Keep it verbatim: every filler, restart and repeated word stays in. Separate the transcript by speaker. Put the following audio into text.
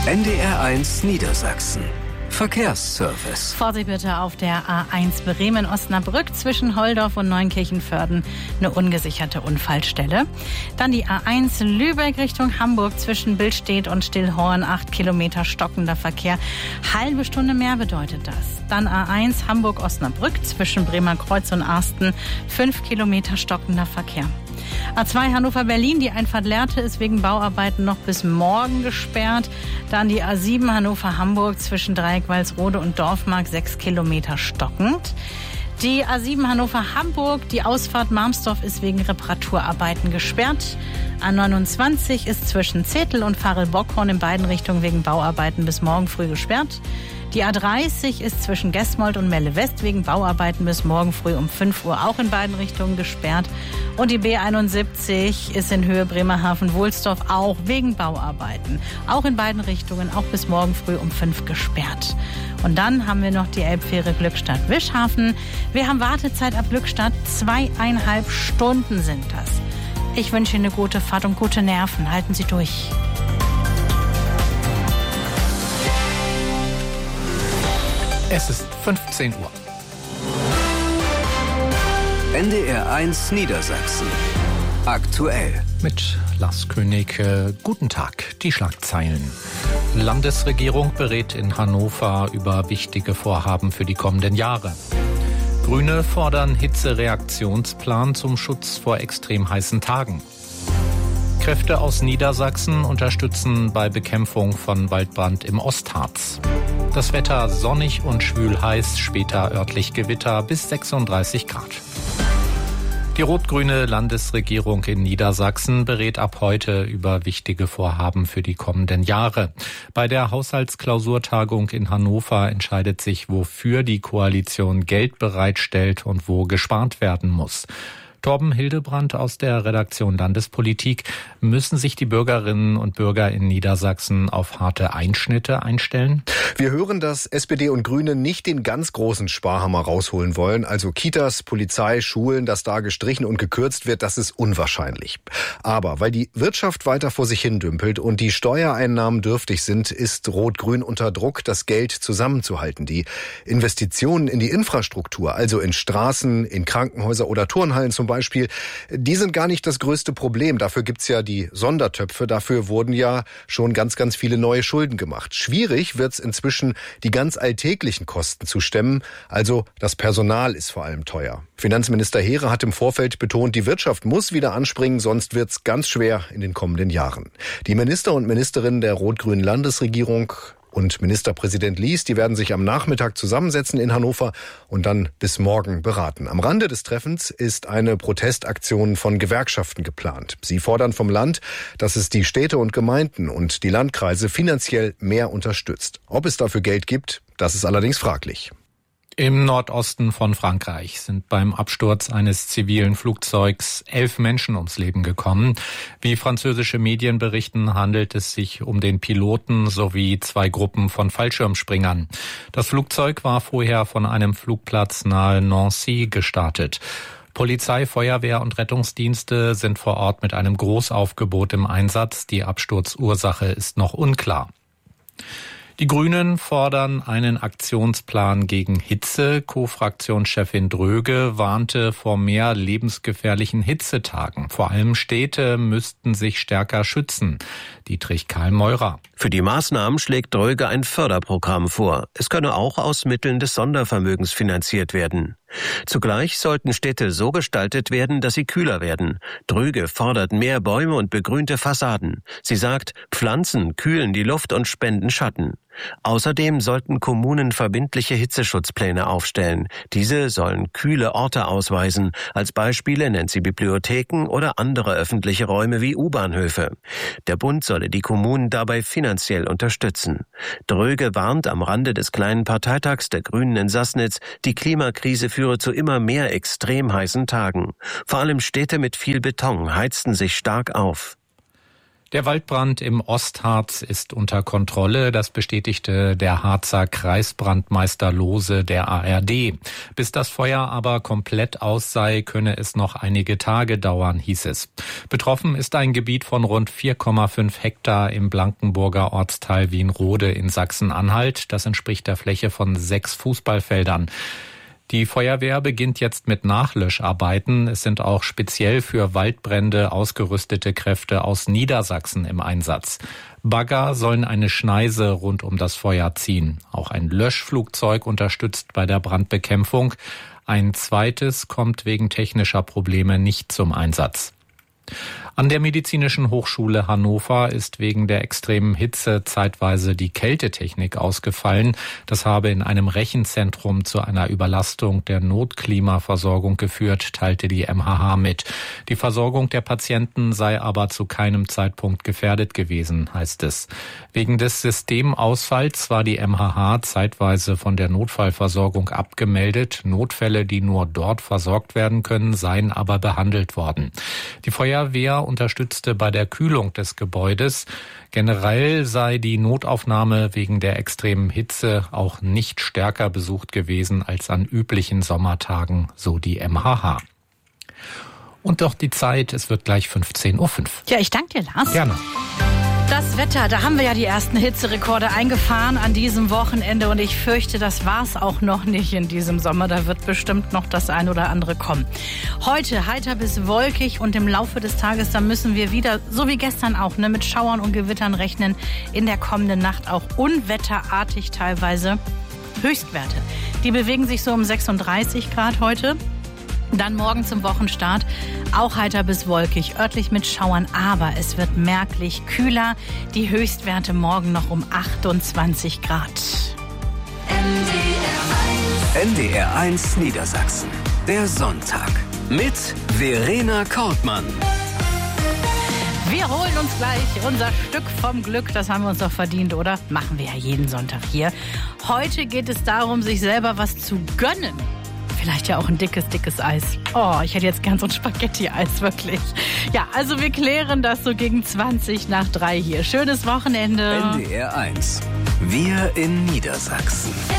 Speaker 1: N D R eins Niedersachsen. Verkehrsservice.
Speaker 2: Vorsicht bitte auf der A eins Bremen-Osnabrück zwischen Holdorf und Neunkirchen-Vörden, eine ungesicherte Unfallstelle. Dann die A eins Lübeck Richtung Hamburg zwischen Billstedt und Stillhorn, acht Kilometer stockender Verkehr. Halbe Stunde mehr bedeutet das. Dann A eins Hamburg-Osnabrück zwischen Bremer Kreuz und Arsten, fünf Kilometer stockender Verkehr. A zwei Hannover-Berlin, die Einfahrt Lehrte ist wegen Bauarbeiten noch bis morgen gesperrt. Dann die A sieben Hannover-Hamburg zwischen Dreieck-Walsrode und Dorfmark, sechs Kilometer stockend. Die A sieben Hannover-Hamburg, die Ausfahrt Marmsdorf ist wegen Reparaturarbeiten gesperrt. A neunundzwanzig ist zwischen Zetel und Farel-Bockhorn in beiden Richtungen wegen Bauarbeiten bis morgen früh gesperrt. Die A dreißig ist zwischen Gesmold und Melle West wegen Bauarbeiten bis morgen früh um fünf Uhr auch in beiden Richtungen gesperrt. Und die B einundsiebzig ist in Höhe Bremerhaven-Wohlsdorf auch wegen Bauarbeiten. Auch in beiden Richtungen, auch bis morgen früh um fünf gesperrt. Und dann haben wir noch die Elbfähre Glückstadt-Wischhafen. Wir haben Wartezeit ab Glückstadt, zweieinhalb Stunden sind das. Ich wünsche Ihnen eine gute Fahrt und gute Nerven. Halten Sie durch.
Speaker 3: Es ist fünfzehn Uhr.
Speaker 1: N D R eins Niedersachsen. Aktuell.
Speaker 3: Mit Lars König. Äh, guten Tag. Die Schlagzeilen. Landesregierung berät in Hannover über wichtige Vorhaben für die kommenden Jahre. Grüne fordern Hitzereaktionsplan zum Schutz vor extrem heißen Tagen. Kräfte aus Niedersachsen unterstützen bei Bekämpfung von Waldbrand im Ostharz. Das Wetter sonnig und schwül heiß, später örtlich Gewitter bis sechsunddreißig Grad. Die rot-grüne Landesregierung in Niedersachsen berät ab heute über wichtige Vorhaben für die kommenden Jahre. Bei der Haushaltsklausurtagung in Hannover entscheidet sich, wofür die Koalition Geld bereitstellt und wo gespart werden muss. Torben Hildebrand aus der Redaktion Landespolitik. Müssen sich die Bürgerinnen und Bürger in Niedersachsen auf harte Einschnitte einstellen?
Speaker 4: Wir hören, dass S P D und Grüne nicht den ganz großen Sparhammer rausholen wollen. Also Kitas, Polizei, Schulen, dass da gestrichen und gekürzt wird, das ist unwahrscheinlich. Aber weil die Wirtschaft weiter vor sich hin dümpelt und die Steuereinnahmen dürftig sind, ist Rot-Grün unter Druck, das Geld zusammenzuhalten. Die Investitionen in die Infrastruktur, also in Straßen, in Krankenhäuser oder Turnhallen zum Beispiel, die sind gar nicht das größte Problem. Dafür gibt's ja die Sondertöpfe. Dafür wurden ja schon ganz, ganz viele neue Schulden gemacht. Schwierig wird's inzwischen, die ganz alltäglichen Kosten zu stemmen. Also das Personal ist vor allem teuer. Finanzminister Heere hat im Vorfeld betont, die Wirtschaft muss wieder anspringen, sonst wird's ganz schwer in den kommenden Jahren. Die Minister und Ministerinnen der rot-grünen Landesregierung und Ministerpräsident Lies, die werden sich am Nachmittag zusammensetzen in Hannover und dann bis morgen beraten. Am Rande des Treffens ist eine Protestaktion von Gewerkschaften geplant. Sie fordern vom Land, dass es die Städte und Gemeinden und die Landkreise finanziell mehr unterstützt. Ob es dafür Geld gibt, das ist allerdings fraglich.
Speaker 3: Im Nordosten von Frankreich sind beim Absturz eines zivilen Flugzeugs elf Menschen ums Leben gekommen. Wie französische Medien berichten, handelt es sich um den Piloten sowie zwei Gruppen von Fallschirmspringern. Das Flugzeug war vorher von einem Flugplatz nahe Nancy gestartet. Polizei, Feuerwehr und Rettungsdienste sind vor Ort mit einem Großaufgebot im Einsatz. Die Absturzursache ist noch unklar. Die Grünen fordern einen Aktionsplan gegen Hitze. Co-Fraktionschefin Dröge warnte vor mehr lebensgefährlichen Hitzetagen. Vor allem Städte müssten sich stärker schützen. Dietrich Karl-Meurer.
Speaker 5: Für die Maßnahmen schlägt Dröge ein Förderprogramm vor. Es könne auch aus Mitteln des Sondervermögens finanziert werden. Zugleich sollten Städte so gestaltet werden, dass sie kühler werden. Dröge fordert mehr Bäume und begrünte Fassaden. Sie sagt, Pflanzen kühlen die Luft und spenden Schatten. Außerdem sollten Kommunen verbindliche Hitzeschutzpläne aufstellen. Diese sollen kühle Orte ausweisen. Als Beispiele nennt sie Bibliotheken oder andere öffentliche Räume wie U-Bahnhöfe. Der Bund solle die Kommunen dabei finanziell unterstützen. Dröge warnt am Rande des kleinen Parteitags der Grünen in Sassnitz, die Klimakrise führe zu immer mehr extrem heißen Tagen. Vor allem Städte mit viel Beton heizten sich stark auf.
Speaker 3: Der Waldbrand im Ostharz ist unter Kontrolle. Das bestätigte der Harzer Kreisbrandmeister Lohse der A R D. Bis das Feuer aber komplett aus sei, könne es noch einige Tage dauern, hieß es. Betroffen ist ein Gebiet von rund vier Komma fünf Hektar im Blankenburger Ortsteil Wienrode in Sachsen-Anhalt. Das entspricht der Fläche von sechs Fußballfeldern. Die Feuerwehr beginnt jetzt mit Nachlöscharbeiten. Es sind auch speziell für Waldbrände ausgerüstete Kräfte aus Niedersachsen im Einsatz. Bagger sollen eine Schneise rund um das Feuer ziehen. Auch ein Löschflugzeug unterstützt bei der Brandbekämpfung. Ein zweites kommt wegen technischer Probleme nicht zum Einsatz. An der Medizinischen Hochschule Hannover ist wegen der extremen Hitze zeitweise die Kältetechnik ausgefallen. Das habe in einem Rechenzentrum zu einer Überlastung der Notklimaversorgung geführt, teilte die M H H mit. Die Versorgung der Patienten sei aber zu keinem Zeitpunkt gefährdet gewesen, heißt es. Wegen des Systemausfalls war die M H H zeitweise von der Notfallversorgung abgemeldet. Notfälle, die nur dort versorgt werden können, seien aber behandelt worden. Die Feuerwehr unterstützte bei der Kühlung des Gebäudes. Generell sei die Notaufnahme wegen der extremen Hitze auch nicht stärker besucht gewesen als an üblichen Sommertagen, so die M H H. Und doch die Zeit, es wird gleich fünfzehn Uhr fünf.
Speaker 2: Ja, ich danke dir, Lars.
Speaker 3: Gerne.
Speaker 2: Das Wetter, da haben wir ja die ersten Hitzerekorde eingefahren an diesem Wochenende und ich fürchte, das war's auch noch nicht in diesem Sommer. Da wird bestimmt noch das ein oder andere kommen. Heute heiter bis wolkig und im Laufe des Tages, da müssen wir wieder, so wie gestern auch, ne, mit Schauern und Gewittern rechnen. In der kommenden Nacht auch unwetterartig teilweise. Höchstwerte, die bewegen sich so um sechsunddreißig Grad heute. Dann morgen zum Wochenstart auch heiter bis wolkig, örtlich mit Schauern, aber es wird merklich kühler. Die Höchstwerte morgen noch um achtundzwanzig Grad.
Speaker 1: N D R eins Niedersachsen. Der Sonntag mit Verena Kortmann.
Speaker 2: Wir holen uns gleich unser Stück vom Glück. Das haben wir uns doch verdient, oder? Machen wir ja jeden Sonntag hier. Heute geht es darum, sich selber was zu gönnen. Vielleicht ja auch ein dickes, dickes Eis. Oh, ich hätte jetzt gern so ein Spaghetti-Eis, wirklich. Ja, also wir klären das so gegen zwanzig nach drei hier. Schönes Wochenende.
Speaker 1: N D R eins. Wir in Niedersachsen.